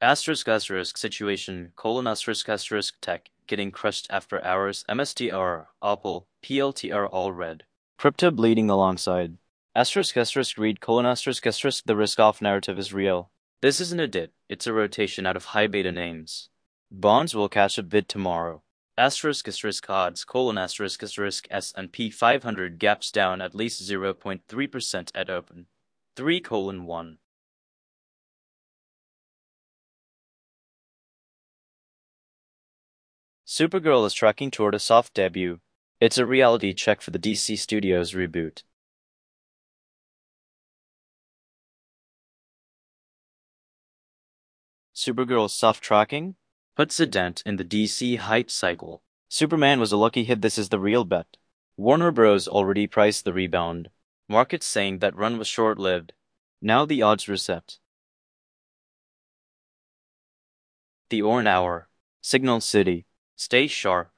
Asterisk situation, colon asterisk tech, getting crushed after hours, MSTR, Opal, PLTR all red. Crypto bleeding alongside. Read, colon the risk off narrative is real. This isn't a dip, it's a rotation out of high beta names. Bonds will catch a bid tomorrow. Odds, colon S&P 500 gaps down at least 0.3% at open. 3:1. Supergirl is tracking toward a soft debut. It's a reality check for the DC Studios reboot. Supergirl's soft tracking puts a dent in the DC hype cycle. Superman was a lucky hit. This is the real bet. Warner Bros. Already priced the rebound. Markets saying that run was short-lived. Now the odds reset. The Orn Hour. Signal City. Stay sharp.